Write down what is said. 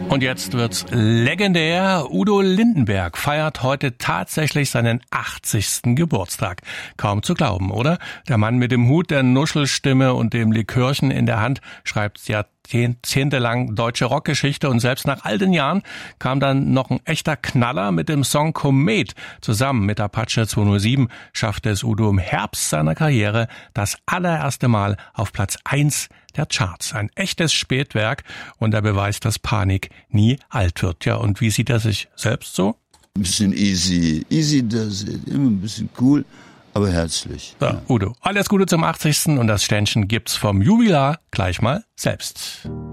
Und jetzt wird's legendär. Udo Lindenberg feiert heute tatsächlich seinen 80. Geburtstag. Kaum zu glauben, oder? Der Mann mit dem Hut, der Nuschelstimme und dem Likörchen in der Hand schreibt jahrzehntelang deutsche Rockgeschichte, und selbst nach all den Jahren kam dann noch ein echter Knaller mit dem Song Komet. Zusammen mit Apache 207 schaffte es Udo im Herbst seiner Karriere das allererste Mal auf Platz 1 der Charts. Ein echtes Spätwerk und der Beweis, dass Panik nie alt wird. Ja, und wie sieht er sich selbst so? Ein bisschen easy, das ist immer ein bisschen cool, aber herzlich. Ja, Udo, alles Gute zum 80. und das Ständchen gibt's vom Jubilar gleich mal selbst.